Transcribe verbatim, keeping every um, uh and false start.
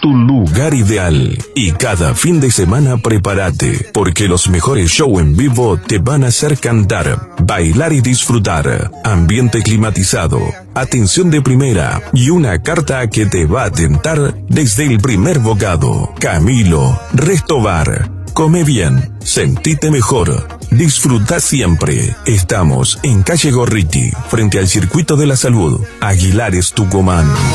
tu lugar ideal. Y cada fin de semana prepárate, porque los mejores shows en vivo te van a hacer cantar, bailar y disfrutar. Ambiente climatizado, atención de primera y una carta que te va a tentar desde el primer bocado. Camilo Restobar. Come bien, sentite mejor, disfruta siempre. Estamos en calle Gorriti, frente al Circuito de la Salud, Aguilares, Tucumán.